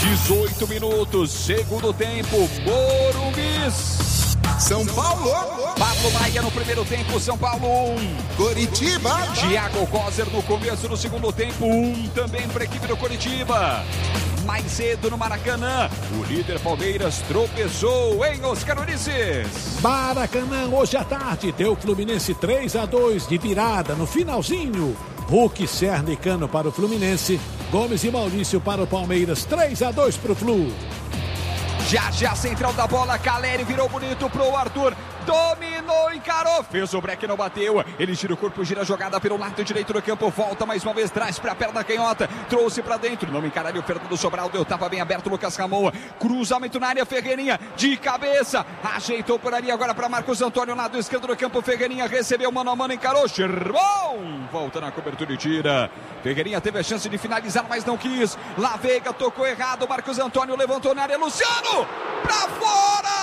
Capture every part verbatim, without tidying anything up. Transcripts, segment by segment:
dezoito minutos, segundo tempo, Morumbis. São Paulo. Pablo Maia no primeiro tempo, São Paulo um. Coritiba. Thiago Coser no começo do segundo tempo, um também para a equipe do Coritiba. Mais cedo no Maracanã, o líder Palmeiras tropeçou em Oscar Ulisses. Maracanã, hoje à tarde, deu Fluminense três a dois de virada no finalzinho. Hulk, Serna e Cano para o Fluminense. Gomes e Maurício para o Palmeiras, três a dois para o Flu. Já já central da bola, Caleri virou bonito pro Arthur, dominou, encarou, fez o break, não bateu, ele gira o corpo, gira a jogada pelo lado direito do campo, volta mais uma vez, traz pra perna canhota, trouxe pra dentro, não encararia o Fernando Sobral, deu tava bem aberto, Lucas Ramon, cruzamento na área, Ferreirinha, de cabeça, ajeitou por ali agora pra Marcos Antônio, lado esquerdo do campo, Ferreirinha recebeu mano a mano, encarou, Cherbon, volta na cobertura e tira, Ferreirinha teve a chance de finalizar, mas não quis, La Veiga tocou errado, Marcos Antônio levantou na área, Luciano, pra fora!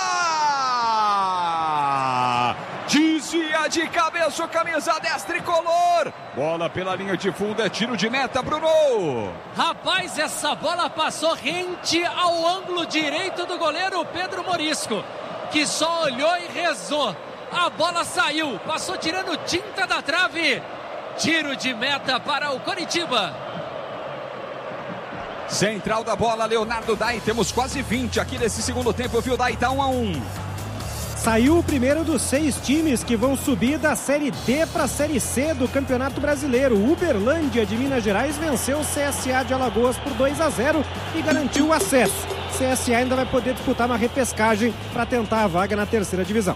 Desvia de cabeça, camisa dez tricolor. Bola pela linha de fundo, é tiro de meta, Bruno. Rapaz, essa bola passou rente ao ângulo direito do goleiro Pedro Morisco, que só olhou e rezou. A bola saiu, passou tirando tinta da trave. Tiro de meta para o Coritiba. Central da bola, Leonardo Dai. Temos quase vinte aqui nesse segundo tempo, viu, Dai? Tá um a um. Saiu o primeiro dos seis times que vão subir da Série D para a Série C do Campeonato Brasileiro. O Uberlândia de Minas Gerais venceu o C S A de Alagoas por dois a zero e garantiu o acesso. O C S A ainda vai poder disputar uma repescagem para tentar a vaga na terceira divisão.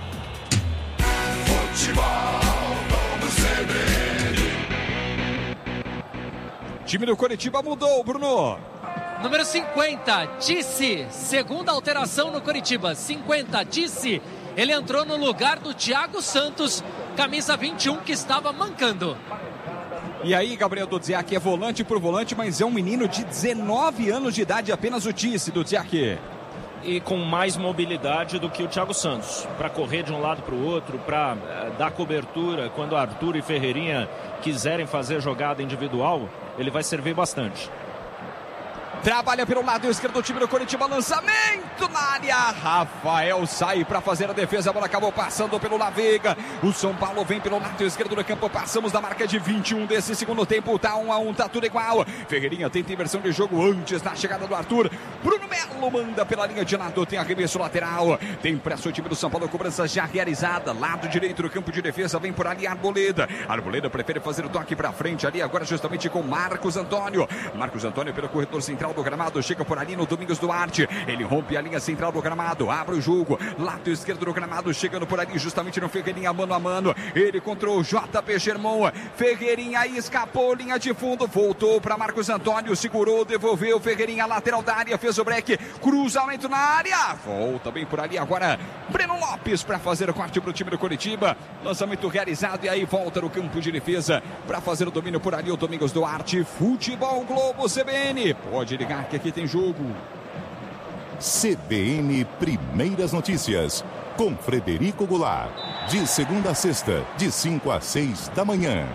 Time do Coritiba mudou, Bruno. Número cinquenta, Tissi, segunda alteração no Coritiba. cinquenta, Tissi, ele entrou no lugar do Thiago Santos, camisa vinte e um, que estava mancando. E aí, Gabriel Dudziak, é volante por volante, mas é um menino de dezenove anos de idade, apenas o Tissi, Dudziak. E com mais mobilidade do que o Thiago Santos, para correr de um lado para o outro, para uh, dar cobertura. Quando Arthur e Ferreirinha quiserem fazer jogada individual, ele vai servir bastante. Trabalha pelo lado esquerdo do time do Coritiba, lançamento na área, Rafael sai para fazer a defesa, a bola acabou passando pelo La Veiga, o São Paulo vem pelo lado esquerdo do campo, passamos da marca de vinte e um desse segundo tempo, tá um a um, tá tudo igual, Ferreirinha tenta inversão de jogo antes da chegada do Arthur, Bruno Melo manda pela linha de lado, tem arremesso lateral, tem pressa o time do São Paulo, cobrança já realizada, lado direito do campo de defesa, vem por ali Arboleda, Arboleda prefere fazer o toque para frente ali, agora justamente com Marcos Antônio, Marcos Antônio pelo corredor central do gramado, chega por ali no Domingos Duarte, ele rompe a linha central do gramado, abre o jogo, lado esquerdo do gramado, chegando por ali justamente no Ferreirinha, mano a mano, ele contra o J P Germão, Ferreirinha escapou, linha de fundo, voltou para Marcos Antônio, segurou, devolveu, Ferreirinha lateral da área, fez o break, cruzamento na área, volta bem por ali agora, Breno Lopes para fazer o corte para o time do Coritiba, lançamento realizado e aí volta no campo de defesa para fazer o domínio por ali, o Domingos Duarte, Futebol Globo C B N, pode ligar que aqui tem jogo. C B N Primeiras Notícias, com Frederico Goulart, de segunda a sexta, de cinco às seis da manhã.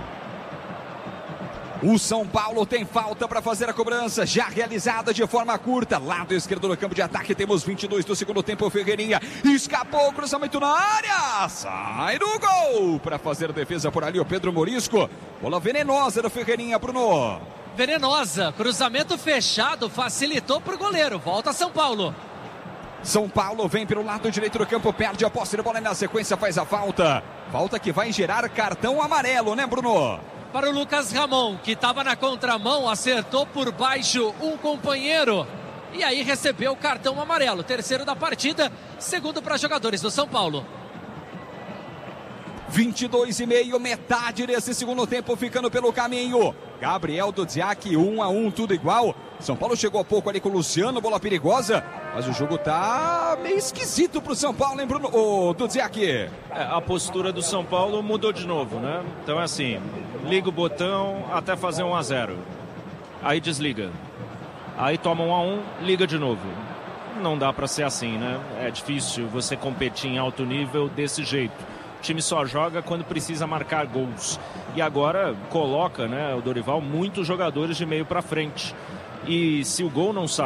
O São Paulo tem falta para fazer a cobrança, já realizada de forma curta. Lado esquerdo do campo de ataque, temos vinte e dois do segundo tempo. Ferreirinha escapou, cruzamento na área, sai do gol para fazer a defesa por ali o Pedro Morisco. Bola venenosa do Ferreirinha, Bruno. Venenosa, cruzamento fechado, facilitou para o goleiro, volta São Paulo. São Paulo vem pelo lado direito do campo, perde a posse de bola e na sequência faz a falta. Falta que vai gerar cartão amarelo, né, Bruno? Para o Lucas Ramon, que estava na contramão, acertou por baixo um companheiro e aí recebeu o cartão amarelo. Terceiro da partida, segundo para jogadores do São Paulo. vinte e dois e meio, metade desse segundo tempo ficando pelo caminho. Gabriel Dudziak, um a um, tudo igual. São Paulo chegou há pouco ali com o Luciano, bola perigosa, mas o jogo tá meio esquisito pro São Paulo, hein, Bruno? Ô, Dudziak. É, a postura do São Paulo mudou de novo, né? Então é assim, liga o botão até fazer um a zero. Aí desliga. Aí toma um a um, liga de novo. Não dá pra ser assim, né? É difícil você competir em alto nível desse jeito. O time só joga quando precisa marcar gols. E agora coloca, né, o Dorival, muitos jogadores de meio para frente. E se o gol não sai,